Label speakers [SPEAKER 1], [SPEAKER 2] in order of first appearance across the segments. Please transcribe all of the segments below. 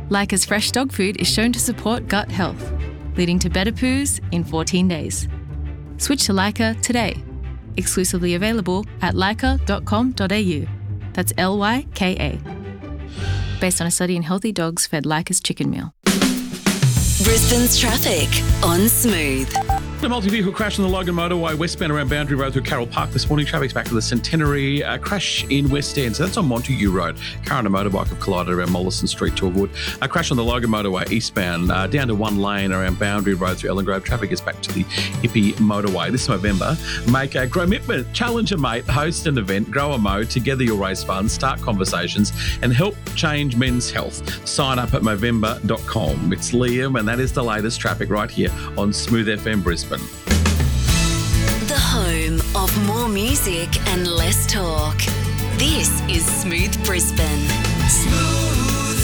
[SPEAKER 1] Leica's fresh dog food is shown to support gut health, leading to better poos in 14 days. Switch to Leica today. Exclusively available at leica.com.au. That's Lyka. Based on a study in healthy dogs fed Leica's chicken meal.
[SPEAKER 2] Brisbane's traffic on Smooth.
[SPEAKER 3] A multi-vehicle crash on the Logan Motorway westbound around Boundary Road through Carroll Park this morning. Traffic's back to the Centenary. Crash in West End. So that's on Montague Road. Car and a motorbike have collided around Mollison Street to Wood. A crash on the Logan Motorway eastbound down to one lane around Boundary Road through Ellen Grove. Traffic is back to the Hippie Motorway. This November, make a commitment. Challenge a mate. Host an event. Grow a mo. Together you'll raise funds. Start conversations and help change men's health. Sign up at Movember.com. It's Liam and that is the latest traffic right here on Smooth FM Brisbane.
[SPEAKER 2] The home of more music and less talk. This is Smooth Brisbane.
[SPEAKER 4] Smooth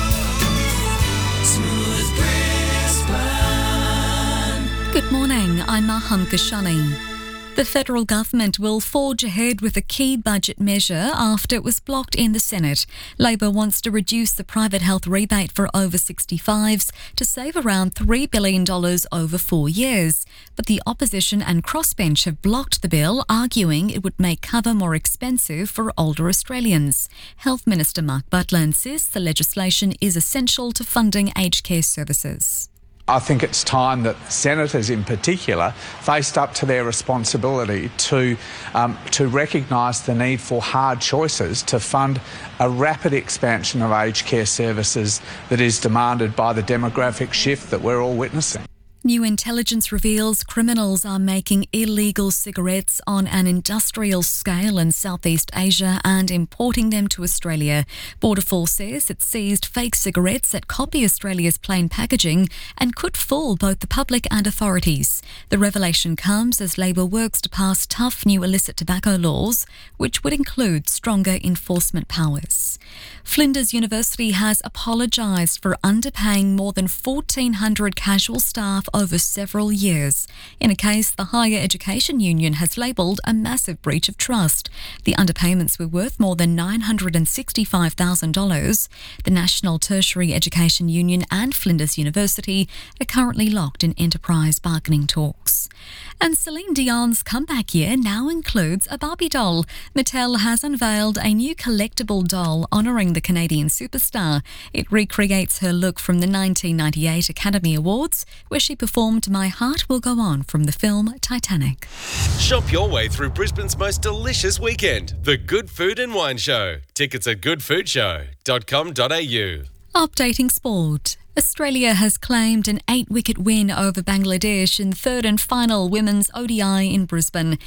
[SPEAKER 4] Brisbane.
[SPEAKER 5] Good morning, I'm Maham Kashani. The federal government will forge ahead with a key budget measure after it was blocked in the Senate. Labor wants to reduce the private health rebate for over 65s to save around $3 billion over 4 years. But the opposition and crossbench have blocked the bill, arguing it would make cover more expensive for older Australians. Health Minister Mark Butler insists the legislation is essential to funding aged care services.
[SPEAKER 6] I think it's time that senators in particular faced up to their responsibility to recognise the need for hard choices to fund a rapid expansion of aged care services that is demanded by the demographic shift that we're all witnessing.
[SPEAKER 5] New intelligence reveals criminals are making illegal cigarettes on an industrial scale in Southeast Asia and importing them to Australia. Border Force says it seized fake cigarettes that copy Australia's plain packaging and could fool both the public and authorities. The revelation comes as Labor works to pass tough new illicit tobacco laws, which would include stronger enforcement powers. Flinders University has apologised for underpaying more than 1,400 casual staff over several years. In a case the Higher Education Union has labelled a massive breach of trust. The underpayments were worth more than $965,000. The National Tertiary Education Union and Flinders University are currently locked in enterprise bargaining talks. And Celine Dion's comeback year now includes a Barbie doll. Mattel has unveiled a new collectible doll honouring the Canadian superstar. It recreates her look from the 1998 Academy Awards, where she performed My Heart Will Go On from the film Titanic.
[SPEAKER 7] Shop your way through Brisbane's most delicious weekend, the Good Food and Wine Show. Tickets at goodfoodshow.com.au.
[SPEAKER 5] Updating sport. Australia has claimed an 8-wicket win over Bangladesh in third and final women's ODI in Brisbane.